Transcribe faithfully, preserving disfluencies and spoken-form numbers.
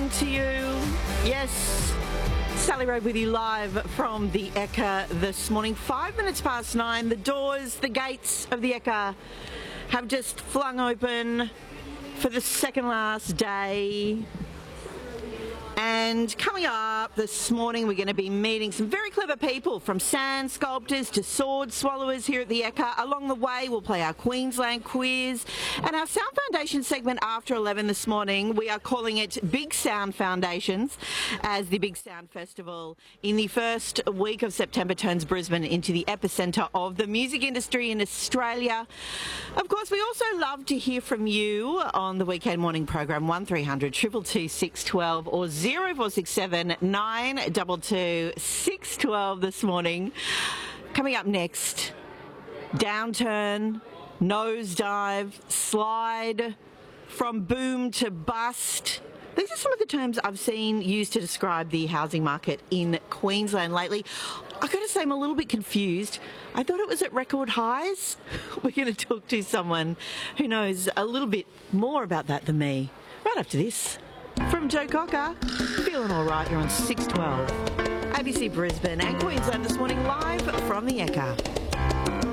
to you. Yes, Sally Road with you live from the Ekka this morning. Five minutes past nine. The doors, the gates of the Ekka have just flung open for the second last day. And coming up this morning, we're going to be meeting some very clever people, from sand sculptors to sword swallowers here at the Ekka. Along the way, we'll play our Queensland quiz. And our Sound Foundation segment after eleven this morning, we are calling it Big Sound Foundations, as the Big Sound Festival in the first week of September turns Brisbane into the epicentre of the music industry in Australia. Of course, we also love to hear from you on the weekend morning program, one three hundred two two two six one two or zero four six seven nine two two six one two this morning. Coming up next, downturn, nosedive, slide, from boom to bust. These are some of the terms I've seen used to describe the housing market in Queensland lately. I've got to say I'm a little bit confused. I thought it was at record highs. We're going to talk to someone who knows a little bit more about that than me right after this. From Joe Cocker, feeling all right, you're on six twelve. A B C Brisbane and Queensland this morning, live from the Ekka.